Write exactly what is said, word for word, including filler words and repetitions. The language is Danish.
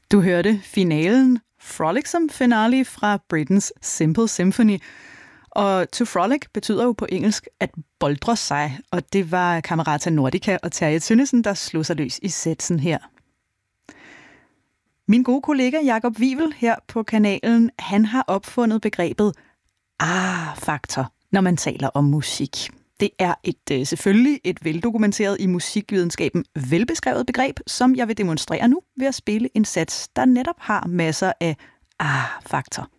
Du hørte finalen, Frolicsome Finale fra Britens Simple Symphony. Og to frolic betyder jo på engelsk at boldre sig, og det var Camerata Nordica og Terje Tønnesen, der slog sig løs i sætsen her. Min gode kollega Jakob Wivel her på kanalen, han har opfundet begrebet ah-faktor, når man taler om musik. Det er et selvfølgelig et veldokumenteret i musikvidenskaben velbeskrevet begreb, som jeg vil demonstrere nu ved at spille en sats, der netop har masser af ah-faktor.